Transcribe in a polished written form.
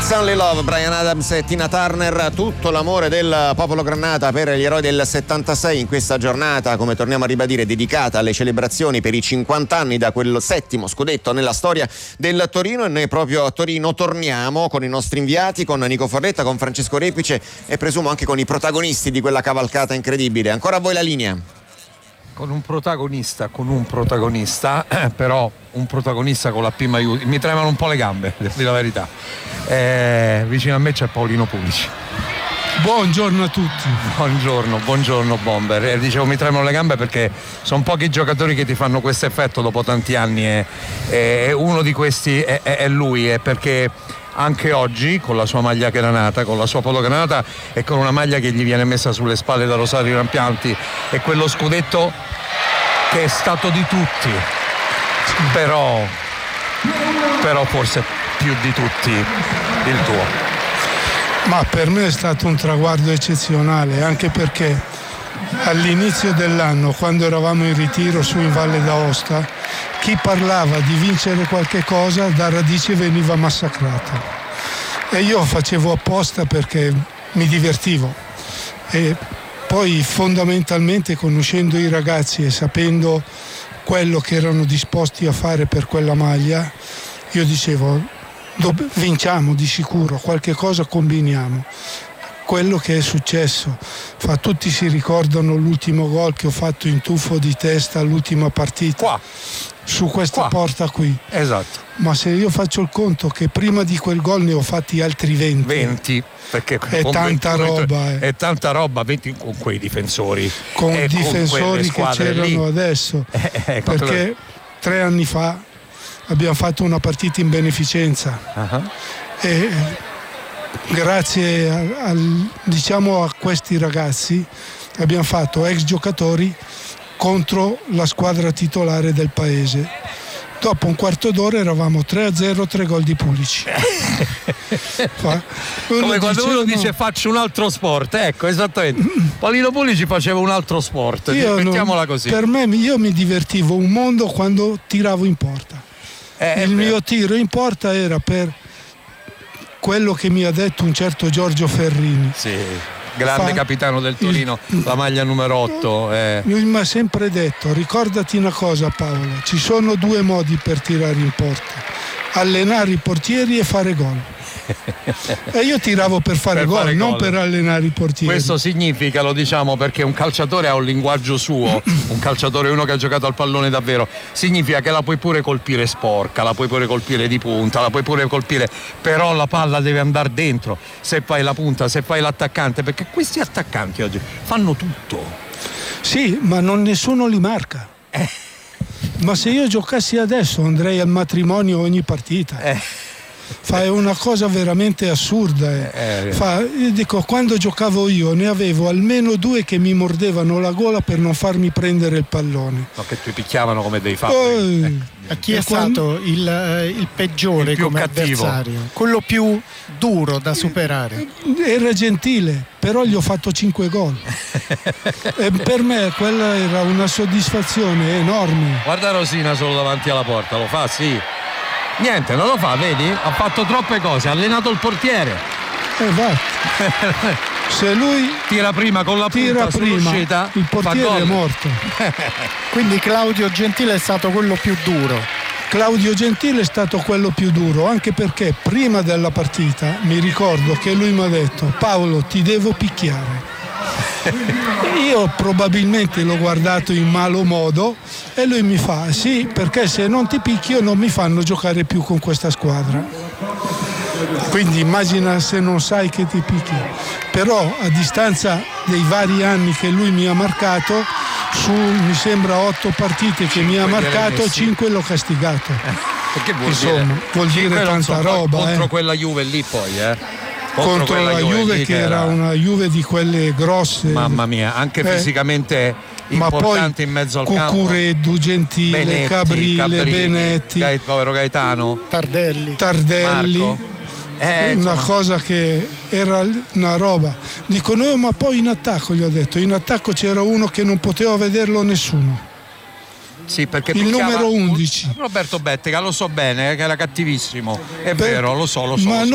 It's Only Love, Bryan Adams e Tina Turner, tutto l'amore del popolo granata per gli eroi del 76 in questa giornata, come torniamo a ribadire, dedicata alle celebrazioni per i 50 anni da quel settimo scudetto nella storia del Torino. E noi proprio a Torino torniamo con i nostri inviati, con Nico Forletta, con Francesco Repice e presumo anche con i protagonisti di quella cavalcata incredibile. Ancora a voi la linea. Con un protagonista, però un protagonista con la P maiuscola. Mi tremano un po' le gambe, devo dire la verità. Vicino a me c'è Paolino Pulici. Buongiorno a tutti. Buongiorno Bomber. Dicevo, mi tremano le gambe perché sono pochi giocatori che ti fanno questo effetto dopo tanti anni e uno di questi è lui, perché anche oggi con la sua maglia granata, con la sua polo granata e con una maglia che gli viene messa sulle spalle da Rosario Rampianti, e quello scudetto che è stato di tutti, però forse più di tutti il tuo. Ma per me è stato un traguardo eccezionale, anche perché all'inizio dell'anno, quando eravamo in ritiro su in Valle d'Aosta, chi parlava di vincere qualche cosa da radice veniva massacrato, e io facevo apposta perché mi divertivo. E poi fondamentalmente, conoscendo i ragazzi e sapendo quello che erano disposti a fare per quella maglia, io dicevo vinciamo di sicuro, qualche cosa combiniamo. Quello che è successo, tutti si ricordano l'ultimo gol che ho fatto in tuffo di testa all'ultima partita qua, su questa porta qui. Esatto. Ma se io faccio il conto che prima di quel gol ne ho fatti altri 20 perché è tanta roba. È tanta roba, 20 con quei difensori. Con i difensori che c'erano lì adesso. Perché 3 anni fa abbiamo fatto una partita in beneficenza. E grazie a questi ragazzi abbiamo fatto ex giocatori contro la squadra titolare del paese. Dopo un quarto d'ora eravamo 3-0, 3 gol di Pulici. Come quando uno dice faccio un altro sport, ecco, esattamente. Paolino Pulici faceva un altro sport, mettiamola così. Per me, io mi divertivo un mondo quando tiravo in porta. Il mio tiro in porta era per quello che mi ha detto un certo Giorgio Ferrini. Sì, grande capitano del Torino, la maglia numero 8. Lui mi ha sempre detto: ricordati una cosa Paolo, ci sono 2 modi per tirare in porta: allenare i portieri e fare gol. E io tiravo per fare gol, non per allenare i portieri. Questo significa, lo diciamo perché un calciatore ha un linguaggio suo, un calciatore, uno che ha giocato al pallone davvero, significa che la puoi pure colpire sporca, la puoi pure colpire di punta, la puoi pure colpire, però la palla deve andare dentro, se fai la punta, se fai l'attaccante, perché questi attaccanti oggi fanno tutto. Sì, ma nessuno li marca. Ma se io giocassi adesso andrei al matrimonio ogni partita. È una cosa veramente assurda. Io dico, quando giocavo io ne avevo almeno 2 che mi mordevano la gola per non farmi prendere il pallone. No, che ti picchiavano come dei fatti. Chi è stato il peggiore, il più come cattivo avversario? Quello più duro da superare? Era Gentile, però gli ho fatto 5 gol. E per me quella era una soddisfazione enorme. Guarda Rosina solo davanti alla porta, lo fa, sì. Niente, non lo fa, vedi? Ha fatto troppe cose, ha allenato il portiere. Se lui tira prima con la punta sull'uscita, il portiere è morto. Quindi Claudio Gentile è stato quello più duro. Claudio Gentile è stato quello più duro, anche perché prima della partita mi ricordo che lui mi ha detto: Paolo, ti devo picchiare. Io probabilmente l'ho guardato in malo modo e lui mi fa: sì, perché se non ti picchio non mi fanno giocare più con questa squadra. Quindi immagina se non sai che ti picchi. Però a distanza dei vari anni che lui mi ha marcato, su mi sembra 8 partite che mi ha marcato, 5 l'ho castigato. Perché vuol dire tanta roba contro quella Juve lì poi contro la Juve che era una Juve di quelle grosse, mamma mia, anche fisicamente importante in mezzo al campo. Cucureddu, Gentile, Benetti, Cabrile, Benetti, povero Gaetano, Tardelli, Marco. Una cosa che era una roba. Dico no, ma poi in attacco, gli ho detto, in attacco c'era uno che non poteva vederlo nessuno. Sì, perché il numero 11 Roberto Bettega, lo so bene, che era cattivissimo, è vero, lo so.